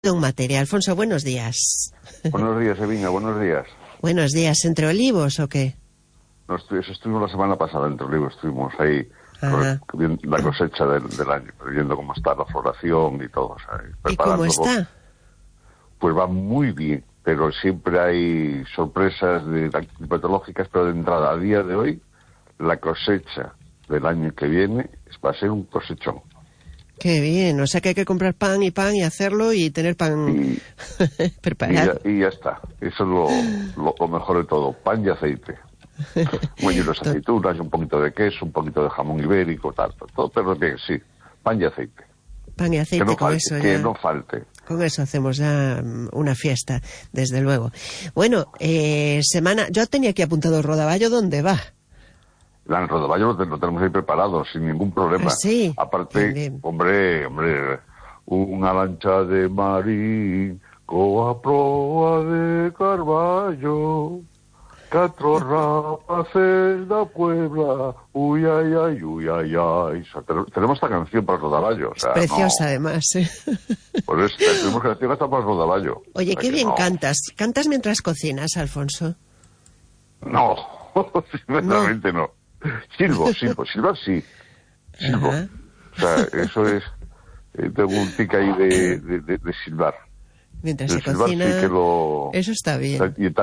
En materia. Alfonso, buenos días. Buenos días, Evina, buenos días. Buenos días. ¿Entre olivos o qué? No, estuvimos la semana pasada entre olivos, estuvimos ahí viendo la cosecha del año, viendo cómo está la floración y todo. O sea, ¿Y cómo está? Pues va muy bien, pero siempre hay sorpresas climatológicas, pero de entrada, a día de hoy, la cosecha del año que viene va a ser un cosechón. Qué bien, o sea que hay que comprar pan y hacerlo y tener pan preparado. Y ya está, eso es lo mejor de todo, pan y aceite. Bueno, y las aceitunas, un poquito de queso, un poquito de jamón ibérico, todo, pero bien, sí, pan y aceite. Pan y aceite, que no con falte, eso ya... Que no falte. Con eso hacemos ya una fiesta, desde luego. Bueno, yo tenía aquí apuntado el rodaballo, ¿dónde va? El rodaballo lo tenemos ahí preparado, sin ningún problema. ¿Ah, sí? Aparte, Bien. hombre, una lancha de marín, coa proa de Carballo, 4 rapaces da Puebla, uy, ay, ay, uy, ay, ay. O sea, tenemos esta canción para el rodaballo. O sea, Es preciosa, no, además. por eso tenemos canción hasta para el rodaballo. Oye, O sea, qué bien no. cantas. ¿Cantas mientras cocinas, Alfonso? No, sinceramente no. Silbar sí. Silbo. Ajá. O sea, eso es... tengo un tic ahí de silbar. Mientras El se silbar cocina, sí que lo... eso está bien. Y el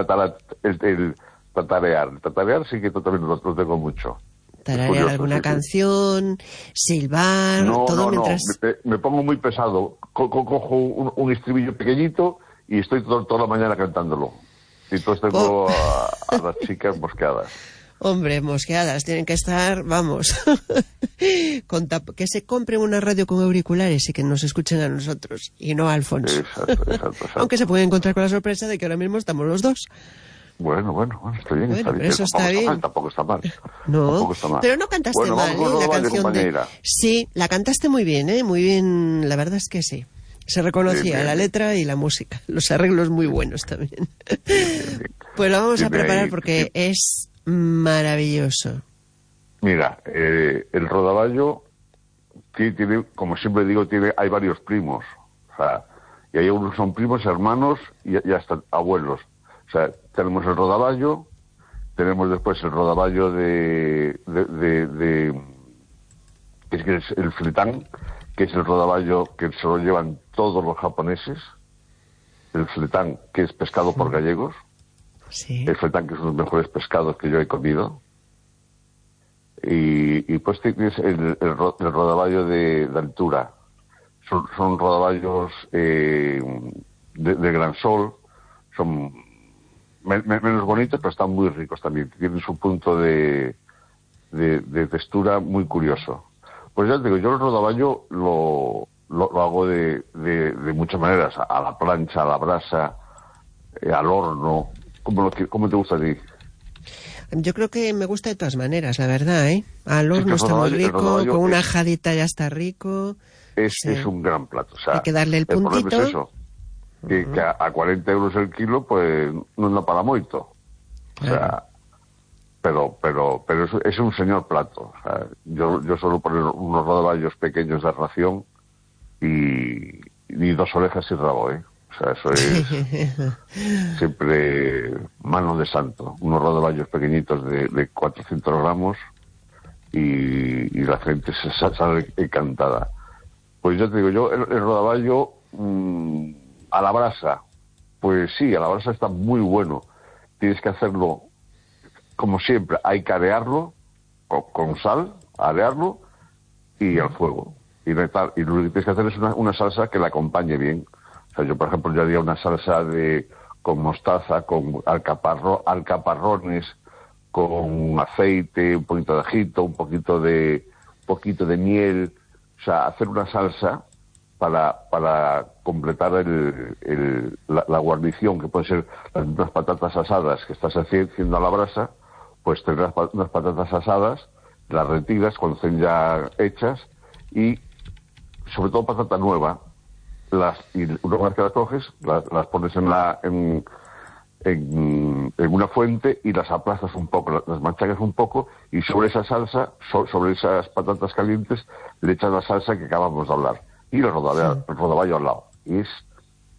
tatarear. El tatarear sí que también lo tengo mucho. Tararear Curioso, alguna sí. canción, silbar, No, todo mientras... me pongo muy pesado. Cojo un estribillo pequeñito y estoy toda la mañana cantándolo. Y entonces tengo a las chicas mosqueadas. Hombre, mosqueadas, tienen que estar, vamos, que se compren una radio con auriculares y que nos escuchen a nosotros, y no a Alfonso. Exacto. Aunque se pueden encontrar con la sorpresa de que ahora mismo estamos los dos. Bueno, está bien. Bueno, pero eso está bien. Tampoco está mal. No, pero no cantaste mal, vamos con la rodaballo, canción compañera. Sí, la cantaste muy bien, muy bien, la verdad es que sí. Se reconocía Bien. la letra y la música, los arreglos muy buenos también. Bien. Pues lo vamos a preparar Ahí, porque es maravilloso. Mira, el rodaballo tiene, como siempre digo, hay varios primos. O sea, y hay unos que son primos, hermanos y hasta abuelos. O sea, tenemos el rodaballo, tenemos después el rodaballo que es el fletán, que es el rodaballo que se lo llevan todos los japoneses. El fletán, que es pescado por gallegos. Sí. El fletán, que es uno de los mejores pescados que yo he comido. Y pues tienes el rodaballo de altura. Son rodaballos de gran sol, son menos bonitos, pero están muy ricos también. Tienen su punto de textura muy curioso. Pues ya te digo, yo el rodaballo lo hago de muchas maneras, a la plancha, a la brasa, al horno. ¿Cómo te gusta a ti? Yo creo que me gusta de todas maneras, la verdad, ¿eh? Al horno está muy rico, con una ajadita ya está rico. Es un gran plato. O sea, hay que darle el puntito. problema es eso, que a 40 euros el kilo, pues no da para moito. Claro. O sea, pero es un señor plato. O sea, yo suelo poner unos rodaballos pequeños de ración y 2 orejas y rabo, ¿eh? O sea, eso es siempre mano de santo. Unos rodaballos pequeñitos de 400 gramos y la gente se sale encantada. Pues ya te digo, yo el rodaballo a la brasa, pues sí, a la brasa está muy bueno. Tienes que hacerlo, como siempre, hay que arearlo con sal, arearlo y al fuego. Y lo que tienes que hacer es una salsa que la acompañe bien. O sea, yo, por ejemplo, yo haría una salsa con mostaza, con alcaparrones, con aceite, un poquito de ajito, un poquito de miel. O sea, hacer una salsa para completar la guarnición, que pueden ser unas patatas asadas que estás haciendo a la brasa, pues tener unas patatas asadas, las retiras cuando estén ya hechas y, sobre todo, patata nueva. Y una vez que las coges, las pones en una fuente y las aplastas un poco, las machacas un poco y sobre esa salsa, sobre esas patatas calientes, le echas la salsa que acabamos de hablar y el rodaballo al lado. Y es